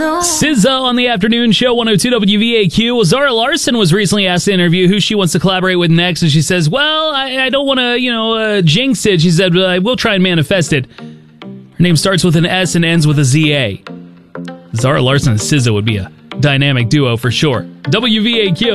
SZA on the afternoon show, 102 WVAQ. Well, Zara Larsson was recently asked to interview who she wants to collaborate with next, and she says, well, I don't want to, jinx it. She said, but I will try and manifest it. Her name starts with an S and ends with a Z-A. Zara Larsson and SZA would be a dynamic duo for sure. WVAQ.